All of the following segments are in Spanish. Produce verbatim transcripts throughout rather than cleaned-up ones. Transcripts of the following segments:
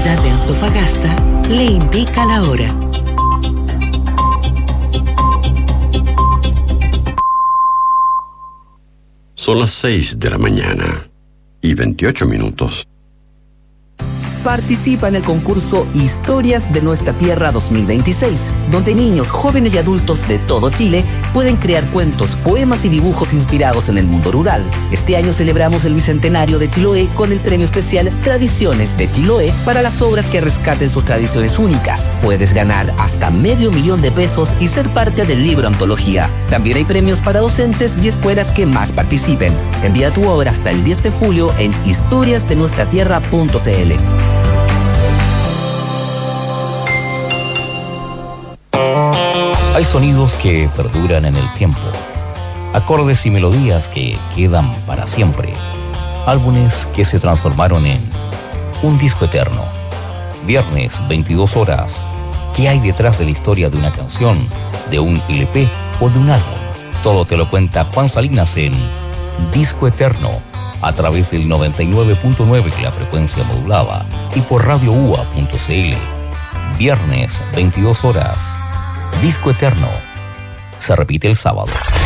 Universidad de Antofagasta le indica la hora. Son las seis de la mañana y veintiocho minutos. Participa en el concurso Historias de Nuestra Tierra dos mil veintiséis, donde niños, jóvenes y adultos de todo Chile pueden crear cuentos, poemas y dibujos inspirados en el mundo rural. Este año celebramos el Bicentenario de Chiloé con el premio especial Tradiciones de Chiloé para las obras que rescaten sus tradiciones únicas. Puedes ganar hasta medio millón de pesos y ser parte del libro antología. También hay premios para docentes y escuelas que más participen. Envía tu obra hasta el diez de julio en historias de nuestra tierra punto c l. Hay sonidos que perduran en el tiempo, acordes y melodías que quedan para siempre, álbumes que se transformaron en un disco eterno. Viernes, veintidós horas. ¿Qué hay detrás de la historia de una canción, de un L P o de un álbum? Todo te lo cuenta Juan Salinas en Disco Eterno, a través del noventa y nueve punto nueve que la frecuencia modulaba y por radio u a punto c l. Viernes, veintidós horas. Disco Eterno. Se repite el sábado.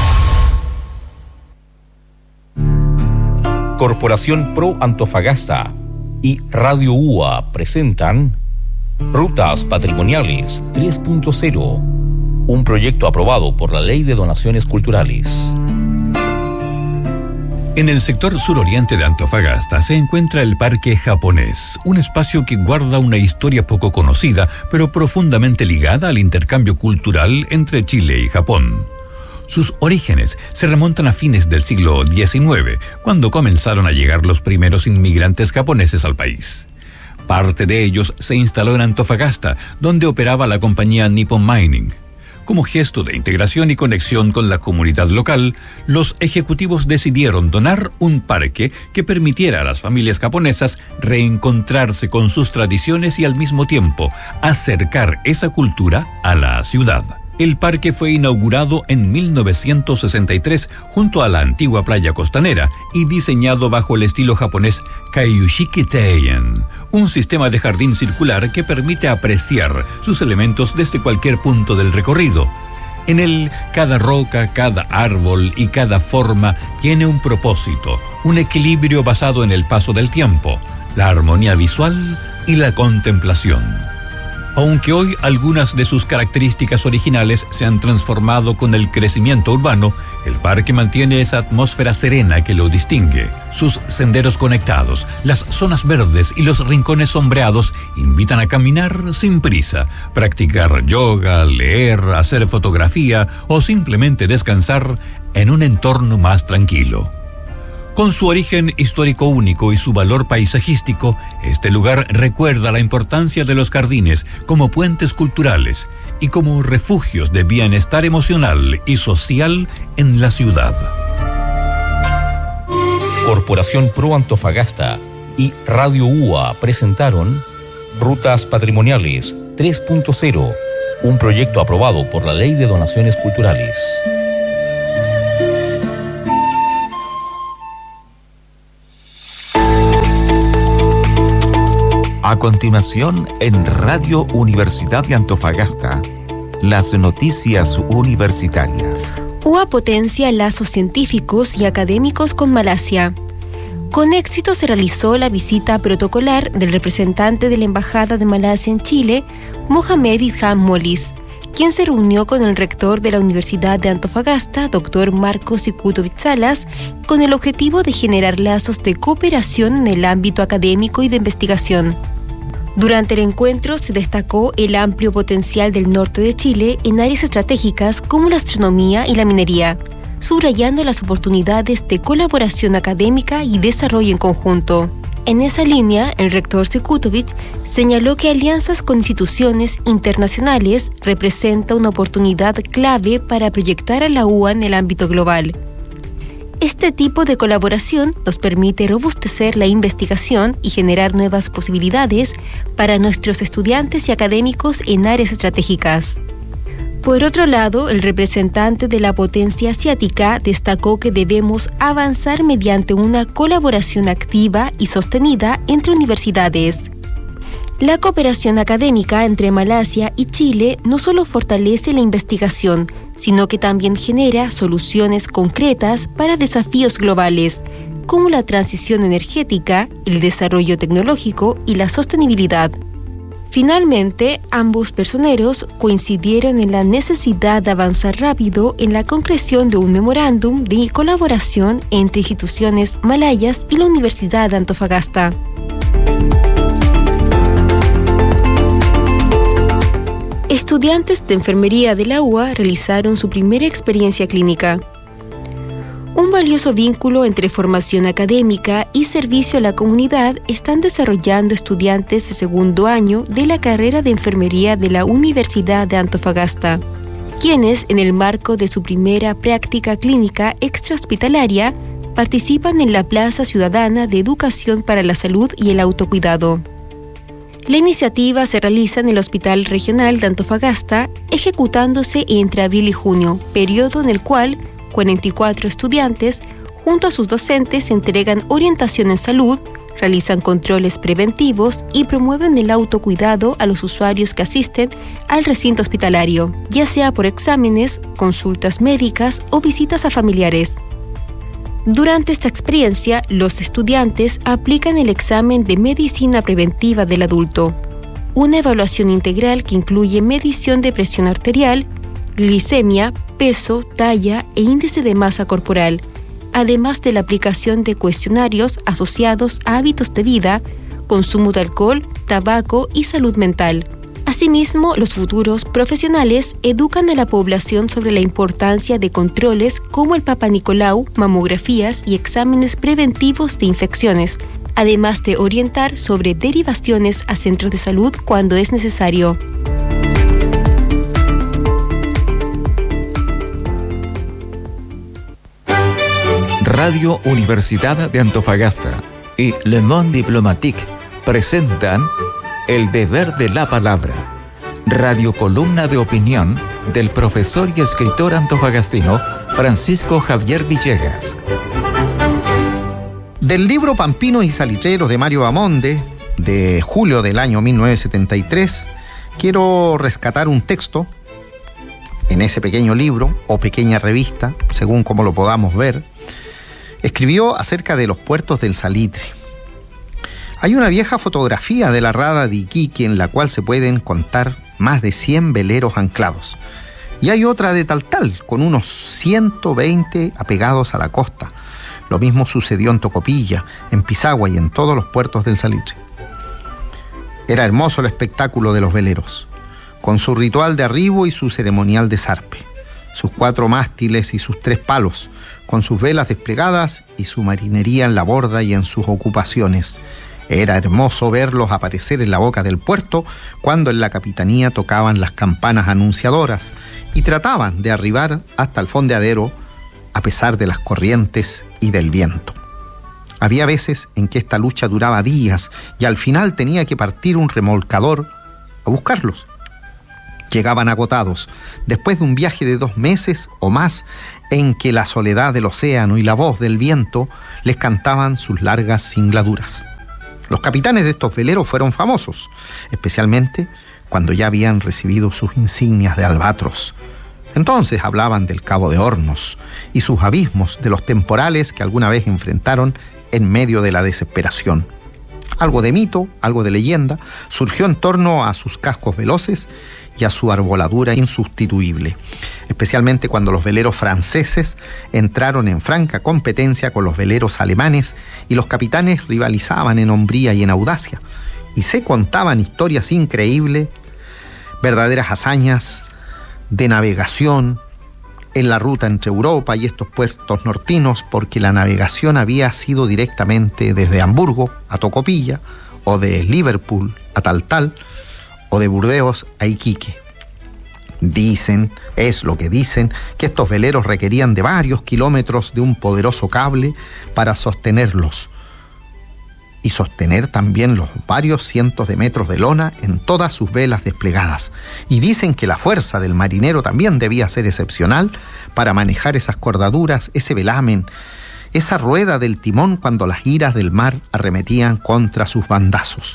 Corporación Pro Antofagasta y Radio U A presentan Rutas Patrimoniales tres punto cero, un proyecto aprobado por la Ley de Donaciones Culturales. En el sector suroriente de Antofagasta se encuentra el Parque Japonés, un espacio que guarda una historia poco conocida, pero profundamente ligada al intercambio cultural entre Chile y Japón. Sus orígenes se remontan a fines del siglo diecinueve, cuando comenzaron a llegar los primeros inmigrantes japoneses al país. Parte de ellos se instaló en Antofagasta, donde operaba la compañía Nippon Mining. Como gesto de integración y conexión con la comunidad local, los ejecutivos decidieron donar un parque que permitiera a las familias japonesas reencontrarse con sus tradiciones y al mismo tiempo acercar esa cultura a la ciudad. El parque fue inaugurado en mil novecientos sesenta y tres junto a la antigua playa costanera y diseñado bajo el estilo japonés Kaiyushiki Teien, un sistema de jardín circular que permite apreciar sus elementos desde cualquier punto del recorrido. En él, cada roca, cada árbol y cada forma tiene un propósito, un equilibrio basado en el paso del tiempo, la armonía visual y la contemplación. Aunque hoy algunas de sus características originales se han transformado con el crecimiento urbano, el parque mantiene esa atmósfera serena que lo distingue. Sus senderos conectados, las zonas verdes y los rincones sombreados invitan a caminar sin prisa, practicar yoga, leer, hacer fotografía o simplemente descansar en un entorno más tranquilo. Con su origen histórico único y su valor paisajístico, este lugar recuerda la importancia de los jardines como puentes culturales y como refugios de bienestar emocional y social en la ciudad. Corporación Pro Antofagasta y Radio U A presentaron Rutas Patrimoniales tres punto cero, un proyecto aprobado por la Ley de Donaciones Culturales. A continuación, en Radio Universidad de Antofagasta, las noticias universitarias. U A potencia lazos científicos y académicos con Malasia. Con éxito se realizó la visita protocolar del representante de la Embajada de Malasia en Chile, Mohamed Idham Molis, quien se reunió con el rector de la Universidad de Antofagasta, doctor Marcos Sikutovich Salas, con el objetivo de generar lazos de cooperación en el ámbito académico y de investigación. Durante el encuentro se destacó el amplio potencial del norte de Chile en áreas estratégicas como la astronomía y la minería, subrayando las oportunidades de colaboración académica y desarrollo en conjunto. En esa línea, el rector Sikutovich señaló que alianzas con instituciones internacionales representa una oportunidad clave para proyectar a la U A en el ámbito global. Este tipo de colaboración nos permite robustecer la investigación y generar nuevas posibilidades para nuestros estudiantes y académicos en áreas estratégicas. Por otro lado, el representante de la potencia asiática destacó que debemos avanzar mediante una colaboración activa y sostenida entre universidades. La cooperación académica entre Malasia y Chile no solo fortalece la investigación, sino que también genera soluciones concretas para desafíos globales, como la transición energética, el desarrollo tecnológico y la sostenibilidad. Finalmente, ambos personeros coincidieron en la necesidad de avanzar rápido en la concreción de un memorándum de colaboración entre instituciones malayas y la Universidad de Antofagasta. Estudiantes de enfermería de la U A realizaron su primera experiencia clínica. Un valioso vínculo entre formación académica y servicio a la comunidad están desarrollando estudiantes de segundo año de la carrera de enfermería de la Universidad de Antofagasta, quienes, en el marco de su primera práctica clínica extrahospitalaria, participan en la Plaza Ciudadana de Educación para la Salud y el Autocuidado. La iniciativa se realiza en el Hospital Regional de Antofagasta, ejecutándose entre abril y junio, periodo en el cual cuarenta y cuatro estudiantes, junto a sus docentes, entregan orientación en salud, realizan controles preventivos y promueven el autocuidado a los usuarios que asisten al recinto hospitalario, ya sea por exámenes, consultas médicas o visitas a familiares. Durante esta experiencia, los estudiantes aplican el examen de medicina preventiva del adulto, una evaluación integral que incluye medición de presión arterial, glicemia, peso, talla e índice de masa corporal, además de la aplicación de cuestionarios asociados a hábitos de vida, consumo de alcohol, tabaco y salud mental. Asimismo, los futuros profesionales educan a la población sobre la importancia de controles como el Papa Nicolau, mamografías y exámenes preventivos de infecciones, además de orientar sobre derivaciones a centros de salud cuando es necesario. Radio Universidad de Antofagasta y Le Monde Diplomatique presentan El Deber de la Palabra, radiocolumna de opinión del profesor y escritor antofagastino Francisco Javier Villegas. Del libro Pampinos y Salicheros de Mario Bamonde, de julio del año mil novecientos setenta y tres, quiero rescatar un texto en ese pequeño libro, o pequeña revista, según como lo podamos ver. Escribió acerca de los puertos del Salitre. Hay una vieja fotografía de la rada de Iquique en la cual se pueden contar más de cien veleros anclados. Y hay otra de Taltal, con unos ciento veinte apegados a la costa. Lo mismo sucedió en Tocopilla, en Pisagua y en todos los puertos del Salitre. Era hermoso el espectáculo de los veleros, con su ritual de arribo y su ceremonial de zarpe, sus cuatro mástiles y sus tres palos, con sus velas desplegadas y su marinería en la borda y en sus ocupaciones. Era hermoso verlos aparecer en la boca del puerto cuando en la capitanía tocaban las campanas anunciadoras y trataban de arribar hasta el fondeadero a pesar de las corrientes y del viento. Había veces en que esta lucha duraba días y al final tenía que partir un remolcador a buscarlos. Llegaban agotados, después de un viaje de dos meses o más en que la soledad del océano y la voz del viento les cantaban sus largas singladuras. Los capitanes de estos veleros fueron famosos, especialmente cuando ya habían recibido sus insignias de albatros. Entonces hablaban del Cabo de Hornos y sus abismos, de los temporales que alguna vez enfrentaron en medio de la desesperación. Algo de mito, algo de leyenda, surgió en torno a sus cascos veloces y a su arboladura insustituible, especialmente cuando los veleros franceses entraron en franca competencia con los veleros alemanes y los capitanes rivalizaban en hombría y en audacia, y se contaban historias increíbles, verdaderas hazañas de navegación en la ruta entre Europa y estos puertos nortinos, porque la navegación había sido directamente desde Hamburgo a Tocopilla, o de Liverpool a Taltal, o de Burdeos a Iquique. Dicen, es lo que dicen, que estos veleros requerían de varios kilómetros de un poderoso cable para sostenerlos y sostener también los varios cientos de metros de lona en todas sus velas desplegadas. Y dicen que la fuerza del marinero también debía ser excepcional para manejar esas cordaduras, ese velamen, esa rueda del timón cuando las iras del mar arremetían contra sus bandazos.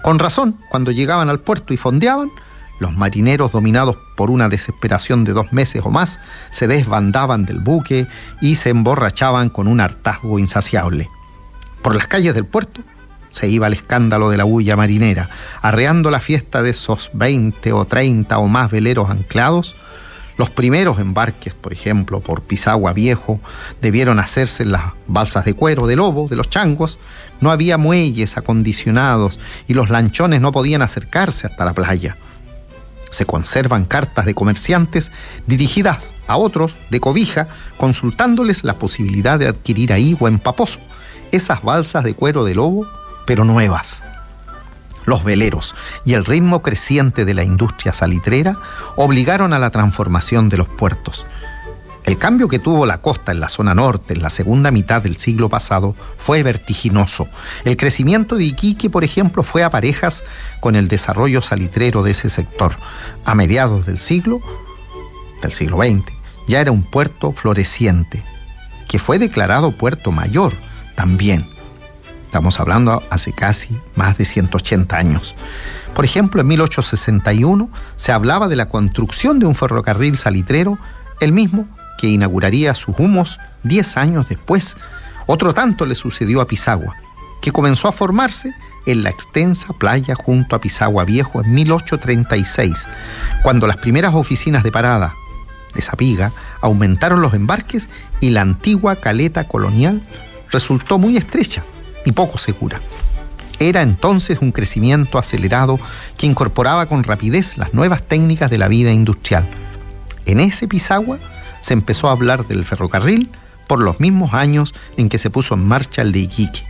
Con razón, cuando llegaban al puerto y fondeaban, los marineros, dominados por una desesperación de dos meses o más, se desbandaban del buque y se emborrachaban con un hartazgo insaciable. Por las calles del puerto se iba el escándalo de la bulla marinera, arreando la fiesta de esos veinte o treinta o más veleros anclados. Los primeros embarques, por ejemplo, por Pisagua Viejo, debieron hacerse en las balsas de cuero de lobo, de los changos. No había muelles acondicionados y los lanchones no podían acercarse hasta la playa. Se conservan cartas de comerciantes dirigidas a otros de Cobija, consultándoles la posibilidad de adquirir ahí o en Paposo esas balsas de cuero de lobo, pero nuevas. Los veleros y el ritmo creciente de la industria salitrera obligaron a la transformación de los puertos. El cambio que tuvo la costa en la zona norte en la segunda mitad del siglo pasado fue vertiginoso. El crecimiento de Iquique, por ejemplo, fue a parejas con el desarrollo salitrero de ese sector. A mediados del siglo, del siglo veinte, ya era un puerto floreciente, que fue declarado puerto mayor también. Estamos hablando hace casi más de ciento ochenta años. Por ejemplo, en mil ochocientos sesenta y uno se hablaba de la construcción de un ferrocarril salitrero, el mismo que inauguraría sus humos diez años después. Otro tanto le sucedió a Pisagua, que comenzó a formarse en la extensa playa junto a Pisagua Viejo en mil ochocientos treinta y seis, cuando las primeras oficinas de parada de Sapiga aumentaron los embarques y la antigua caleta colonial resultó muy estrecha y poco segura. Era entonces un crecimiento acelerado que incorporaba con rapidez las nuevas técnicas de la vida industrial. En ese Pisagua se empezó a hablar del ferrocarril por los mismos años en que se puso en marcha el de Iquique,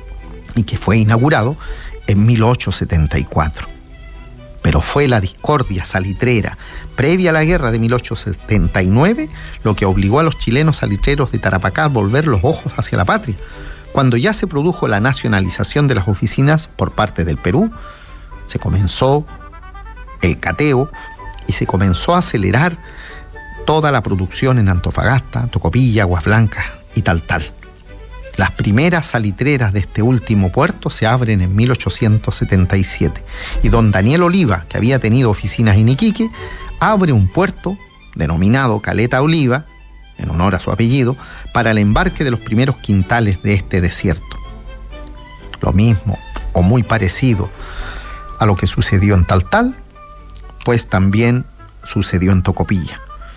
y que fue inaugurado en mil ochocientos setenta y cuatro. Pero fue la discordia salitrera previa a la guerra de mil ochocientos setenta y nueve lo que obligó a los chilenos salitreros de Tarapacá a volver los ojos hacia la patria. Cuando ya se produjo la nacionalización de las oficinas por parte del Perú, se comenzó el cateo y se comenzó a acelerar toda la producción en Antofagasta, Tocopilla, Aguas Blancas y tal tal. Las primeras salitreras de este último puerto se abren en mil ochocientos setenta y siete y don Daniel Oliva, que había tenido oficinas en Iquique, abre un puerto denominado Caleta Oliva, en honor a su apellido, para el embarque de los primeros quintales de este desierto. Lo mismo o muy parecido a lo que sucedió en Taltal, pues también sucedió en Tocopilla.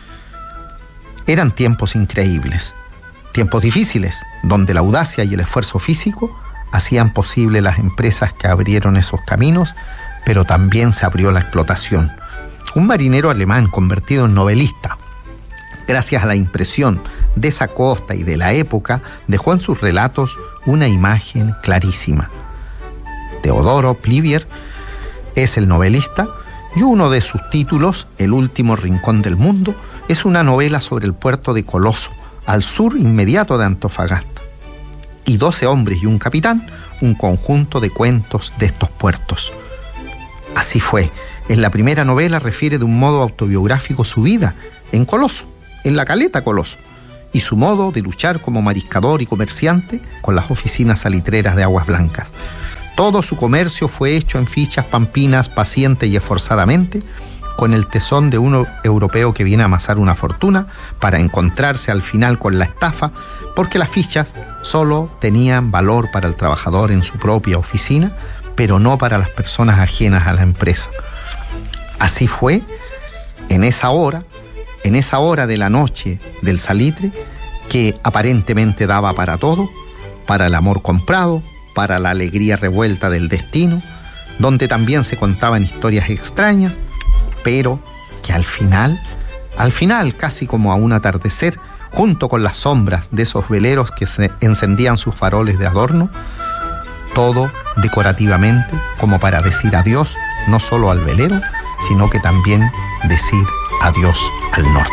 Eran tiempos increíbles, tiempos difíciles, donde la audacia y el esfuerzo físico hacían posible las empresas que abrieron esos caminos, pero también se abrió la explotación. Un marinero alemán convertido en novelista, gracias a la impresión de esa costa y de la época, dejó en sus relatos una imagen clarísima. Teodoro Plivier es el novelista y uno de sus títulos, El último rincón del mundo, es una novela sobre el puerto de Coloso, al sur inmediato de Antofagasta. Y Doce hombres y un capitán, un conjunto de cuentos de estos puertos. Así fue. En la primera novela refiere de un modo autobiográfico su vida en Coloso, en la caleta Coloso, y su modo de luchar como mariscador y comerciante con las oficinas salitreras de Aguas Blancas. Todo su comercio fue hecho en fichas pampinas paciente y esforzadamente, con el tesón de un europeo que viene a amasar una fortuna para encontrarse al final con la estafa, porque las fichas solo tenían valor para el trabajador en su propia oficina, pero no para las personas ajenas a la empresa. Así fue en esa hora, en esa hora de la noche del salitre, que aparentemente daba para todo, para el amor comprado, para la alegría revuelta del destino, donde también se contaban historias extrañas, pero que al final, al final, casi como a un atardecer, junto con las sombras de esos veleros que se encendían sus faroles de adorno, todo decorativamente, como para decir adiós, no solo al velero, sino que también decir adiós al norte.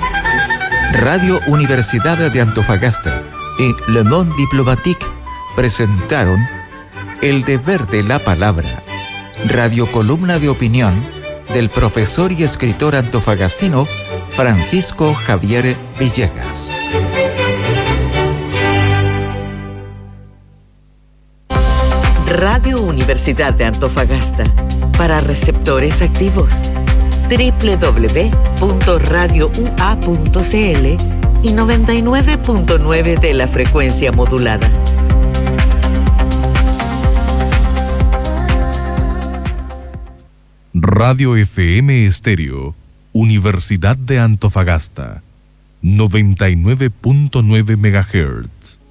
Radio Universidad de Antofagasta y Le Monde Diplomatique presentaron El deber de la palabra, radiocolumna de opinión del profesor y escritor antofagastino Francisco Javier Villegas. Radio Universidad de Antofagasta, para receptores activos. doble u doble u doble u punto radio u a punto c l y noventa y nueve punto nueve de la frecuencia modulada. Radio F M Estéreo, Universidad de Antofagasta, noventa y nueve punto nueve megahertz.